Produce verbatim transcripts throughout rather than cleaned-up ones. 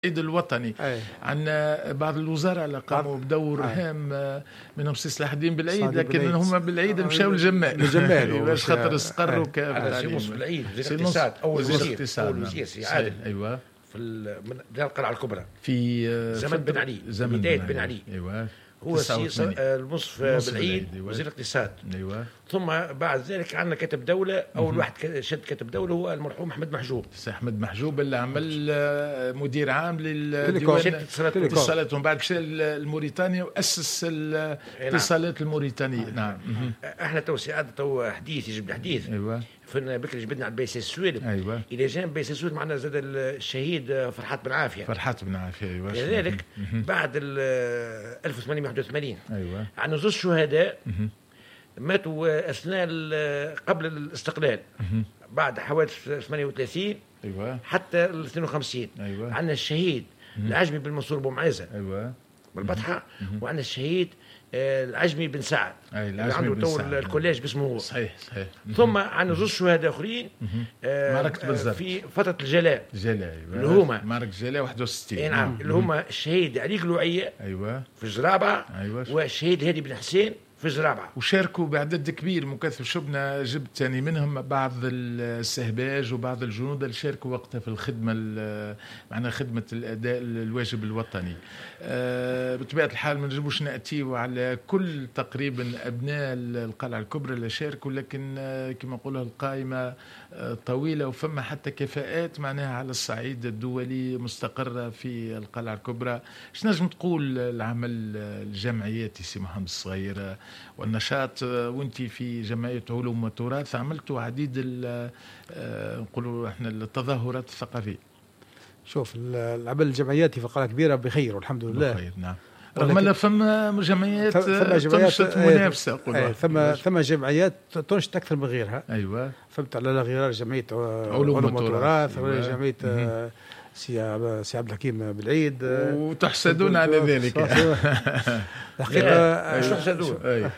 العيد الوطني. عندنا بعض الوزراء اللي قاموا بدور هام، منهم سي صلاح الدين بالعيد، لكن هم بالعيد مشاو للجمال للجمال باش خاطر استقروا كافة بالعيد وزير الاقتصاد اول وزير اول وزير سي عادل ايوه في من القلعه الكبرى في زمن بن علي بدايه بن علي ايوه هو المنصف بالعيد وزير الاقتصاد ايوه. ثم بعد ذلك عندنا كاتب دوله، اول واحد شد كاتب دوله هو المرحوم احمد محجوب. سي احمد محجوب اللي عمل مدير عام للديوان الاتصالات، ومن بعد مشى لموريتانيا واسس الاتصالات الموريتانيه. نعم. احنا تو سعاده تو حديث يجب الحديث. ايوه. فن بكري جبدنا على بيس السويد. ايوه. الى جانب بيس السويد معنا زاد الشهيد فرحات بن عافيه. فرحات بن عافيه ايوه. لذلك بعد ألف وثمانمائة وواحد وثمانين ايوه عندنا زوج شهداء ماتوا اثناء قبل الاستقلال بعد حوادث ثمانية وثلاثين ايوه حتى اثنين وخمسين. ايوه. عندنا الشهيد العجمي بن منصور بن معزه ايوه بالبطحه، وعندنا الشهيد العجمي بن سعد اللي عنده تو الكوليج باسمه هو. صحيح صحيح. ثم عندنا زوج شهداء اخرين معركة بلزرت في فتره الجلاء. الجلاء اللي هما معركة الجلاء واحد وستين. اي نعم. اللي هما الشهيد علي قلوعيه ايوه في الجرابه. ايوه. والشهيد هادي بن حسين في الجرابه. وشاركوا بعدد كبير مكثف. شبنا جبت ثاني منهم بعض السهباج وبعض الجنود اللي شاركوا وقتها في الخدمه معنا خدمه الاداء الواجب الوطني. أه بطبيعه الحال ما نجموش ناتيو على كل تقريبا ابناء القلعه الكبرى اللي شاركوا، لكن أه كما نقولها القائمه أه طويله، وفما حتى كفاءات معناها على الصعيد الدولي مستقره في القلعه الكبرى. ايش نجم تقول العمل الجمعياتي سي محمد الصغير والنشاط، وانت في جمعيه علوم وتراث عملتوا عديد نقولوا احنا التظاهرات الثقافيه؟ شوف العمل الجمعياتي في القلعه الكبيره بخير والحمد لله بخير. نعم. رغم ان فما جمعيات تنشط منافسه. ايه ثم ثم جمعيات تنشط اكثر من غيرها. ايوه. فهمت على غير جمعيه علوم وتراث، أيوة. جمعيه أه سي سي عبد الحكيم بالعيد، وتحسدون على ذلك. الحقيقه مش تحسدون،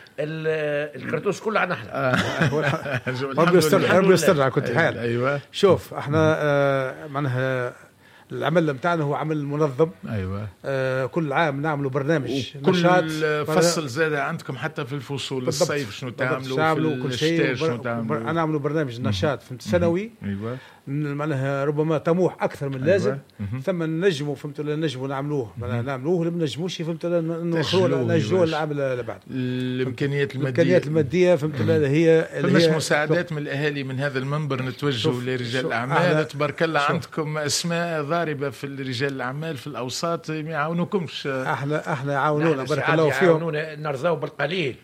الكرتوس كله عنا احنا. ربي يستر ربي يستر على كل حال. ايوه. شوف احنا آه معناها العمل نتاعنا هو عمل منظم. ايوه. آه كل عام نعملوا برنامج نشاط. كل فصل زاد عندكم حتى في الفصول الصيف شنو تعملوا، في الشتاء شنو تعملوا. نعملوا برنامج نشاط فهمت سنوي. ايوه. معناها ربما طموح اكثر من اللازم. أيوة. ثم نجموا فهمت ولا نجموا نعملوه نعملوه ولا ما نجموش فهمت ولا نجوا العام اللي بعد. الامكانيات الماديه الامكانيات الماديه فهمت ولا هي فماش مساعدات من الاهالي من هذا المنبر نتوجهوا لرجال الاعمال؟ تبارك الله عندكم اسماء ضاربه في رجال الاعمال في الاوساط ما يعاونوكمش. احنا احنا يعاونونا بارك الله فيهم. يعاونونا نرضاو بالقليل،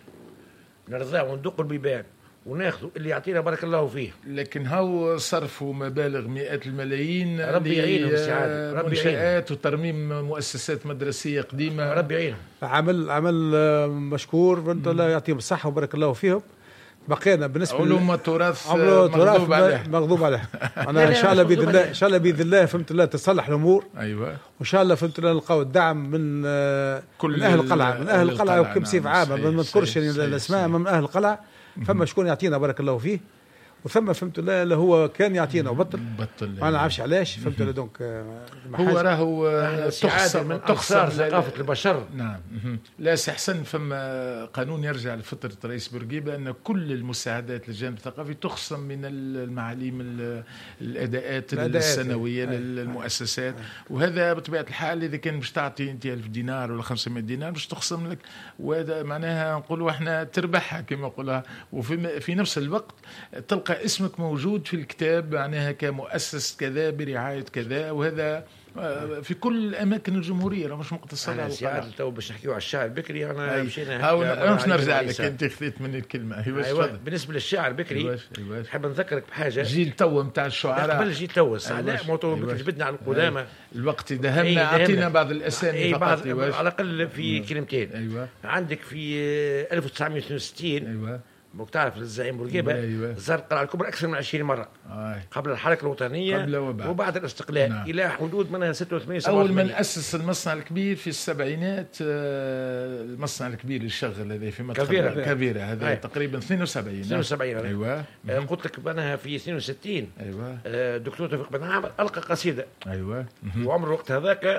نرضاو وندقوا البيبان وناخذوا اللي يعطينا بارك الله فيه. لكن هاو صرفوا مبالغ مئات الملايين ربي يعينهم السعاده، ربي منشآت وترميم مؤسسات مدرسيه قديمه. ربي يعينهم. عمل عمل مشكور وانت الله يعطيهم الصحه وبارك الله فيهم. بقينا بالنسبه علوم التراث مغضوب عليه مغضوب عليه. انا ان شاء الله باذن الله ان شاء الله باذن الله فهمت الله تصلح الامور. ايوه. وان شاء الله فهمت الله نلقاو الدعم من كل من اهل القلعه من اهل القلعه وكم سيف عامه ما نذكرش الاسماء من اهل القلعه. فما شكون يعطينا بارك الله فيه، وثم فهمت الله اللي هو كان يعطينا وبطل بطل ما نعرفش علاش فهمت الله. دونك هو راهو تخسر من تخسر ثقافه البشر. نعم. لا سي حسن فما قانون يرجع لفتره رئيس بورقيبه ان كل المساعدات للجانب الثقافي تخصم من المعاليم الاداءات السنويه للمؤسسات. وهذا بطبيعه الحال اذا كان باش تعطي انت ألف دينار ولا خمسمائة دينار باش تخصم لك، وهذا معناها نقولوا احنا تربحها كما نقولها. وفي في نفس الوقت تلقى اسمك موجود في الكتاب معناها كمؤسس كذا برعاية كذا، وهذا في كل أماكن الجمهورية مش مقتصر على القلعة. تو باش نحكيو على الشعر البكري أنا مشينا هاو مش نرجع لك أنت خذيت مني الكلمة. أيوة. بالنسبة للشعر البكري نحب نذكرك بحاجة. جيل تو نتاع الشعراء قبل جيل تو لا موضوع جبدنا على القدامى. الوقت دهمنا أعطينا بعض الأسامي فقط على الأقل في كلمتين. أيوة. عندك في ألف وتسعمائة واثنين وستين أيوة. تعرف الزعيم بورقيبة أيوة. زار القلعة الكبرى أكثر من عشرين مرة آه. قبل الحركة الوطنية قبل وبعد, وبعد الاستقلال نعم. إلى حدود منها ستة وثمانين سبعة وثمانين. أول من أسس المصنع الكبير في السبعينات المصنع الكبير اللي شغل هذا في مدخل كافيرا كافيرا هذا أي. تقريبا اثنين وسبعين اثنين وسبعين أيوة. قلت لك بناها في اثنين وستين. أيوة. الدكتور توفيق بن عامر ألقى قصيدة أيوة. وعمر الوقت هذاك